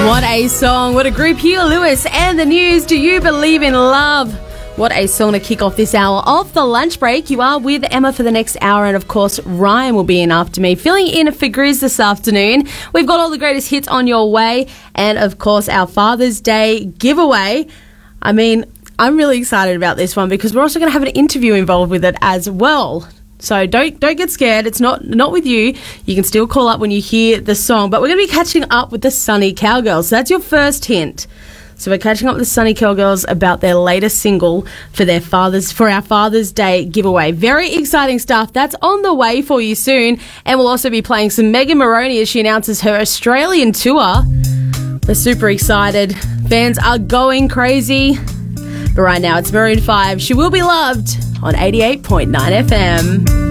What a song. What a group. Hugo Lewis and the News. Do you believe in love? What a song to kick off this hour of the lunch break. You are with Emma for the next hour, and of course Ryan will be in after me, filling in for Grizz this afternoon. We've got all the greatest hits on your way, and of course our Father's Day giveaway. I mean, I'm really excited about this one because we're also going to have an interview involved with it as well. So don't get scared. It's not with you. You can still call up when you hear the song. But we're going to be catching up with the Sunny Cowgirls. So that's your first hint. So we're catching up with the Sunny Cowgirls about their latest single for our Father's Day giveaway. Very exciting stuff. That's on the way for you soon. And we'll also be playing some Megan Moroney as she announces her Australian tour. We're super excited. Fans are going crazy. But right now it's Maroon 5. She Will Be Loved on 88.9 FM.